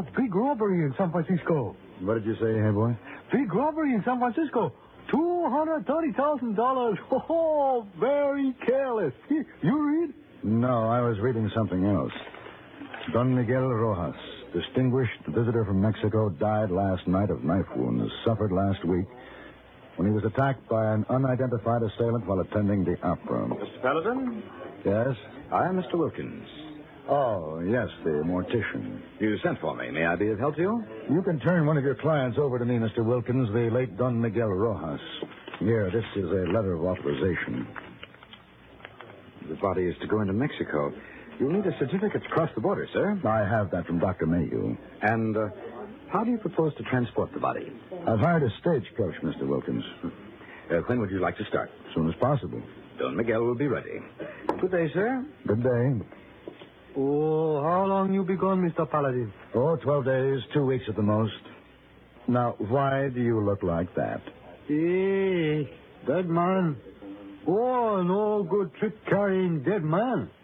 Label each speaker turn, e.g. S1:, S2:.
S1: big robbery in San Francisco.
S2: What did you say, hey boy?
S1: Big robbery in San Francisco. $230,000. Oh, very careless. You read?
S2: No, I was reading something else. Don Miguel Rojas, distinguished visitor from Mexico, died last night of knife wounds suffered last week when he was attacked by an unidentified assailant while attending the opera.
S3: Mr. Paladin?
S2: Yes?
S3: I am Mr. Wilkins.
S2: Oh, yes, the mortician.
S3: You sent for me. May I be of help to you?
S2: You can turn one of your clients over to me, Mr. Wilkins, the late Don Miguel Rojas. Here, this is a letter of authorization.
S3: The body is to go into Mexico. You'll need a certificate to cross the border, sir.
S2: I have that from Dr. Mayhew.
S3: And how do you propose to transport the body?
S2: I've hired a stagecoach, Mr. Wilkins.
S3: When would you like to start?
S2: As soon as possible.
S3: Don Miguel will be ready. Good day, sir.
S2: Good day.
S1: Oh, how long you be gone, Mr. Paladin?
S2: Oh, 12 days, 2 weeks at the most. Now, why do you look like that?
S1: Hey, dead man. Oh, no good trick carrying dead man.